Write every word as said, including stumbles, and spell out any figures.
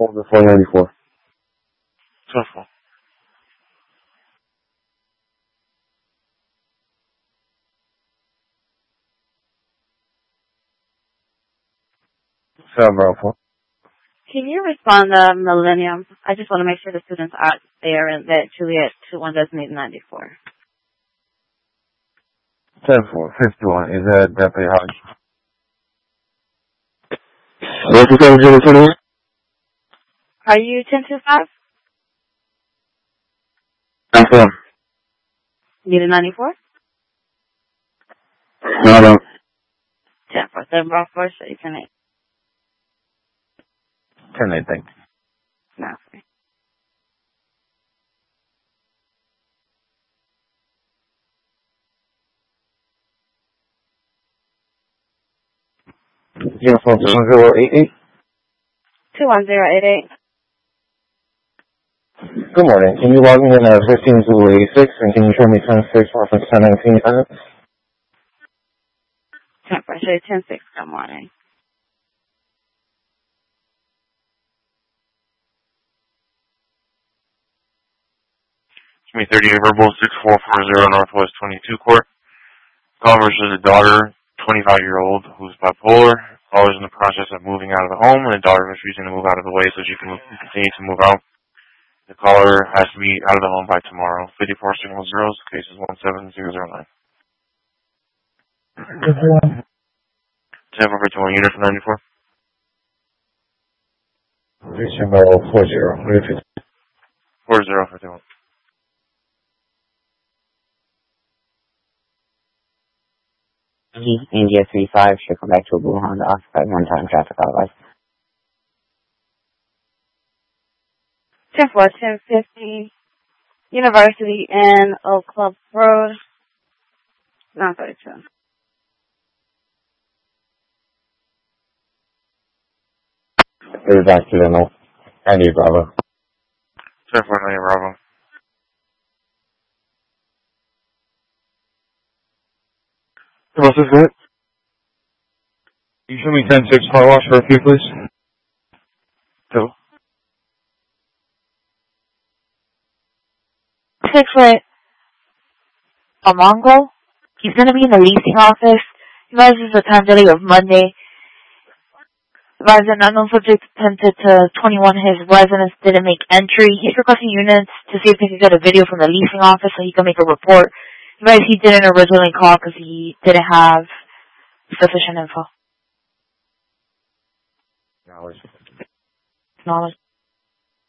Hold the four ninety-four. ten four. seven Bravo. Can you respond to Millennium? I just want to make sure the students are there and that Juliet two one doesn't need ninety-four. ten four, fifty-one. Is that Deputy Hodge? What's the seven zero twenty-one? Are you ten two five? ten four. Need a ninety-four? No, I don't. ten four, seven Bravo, so you can eight. ten eight, thanks. No, sorry. Uniform two one zero eight eight. two one zero eight eight. Good morning. Can you log me in at fifteen Zulu eighty-six and can you show me ten six reference ten nineteen minutes? ten four, show you ten six. Good morning. Give me thirty-eight verbal, six four four zero Northwest twenty-two Court. Call versus a daughter, twenty-five-year-old, who's bipolar. Caller is in the process of moving out of the home, and the daughter is refusing to move out of the way so she can continue to move out. The caller has to be out of the home by tomorrow. fifty-four signal zeros, case is one seven zero zero nine. ten four fifty-one, unit for ninety-four. Reaching level four zero. four zero fifty-one. India three five should come back to a blue Honda occupied one-time traffic outlet. ten four, ten fifty, University and Oak Club Road, nine thirty-two. It was accidental. ninety Bravo. ten four ninety Bravo. What's this good? Can you show me ten six car wash for a few, please? Two. Six foot a Mongo. He's going to be in the leasing office. He rises the time delay of Monday. Advised that unknown subject attempted to twenty-one his residence, didn't make entry. He's requesting units to see if they could get a video from the leasing office so he can make a report. Advised he didn't originally call because he didn't have sufficient info. Knowledge. Knowledge.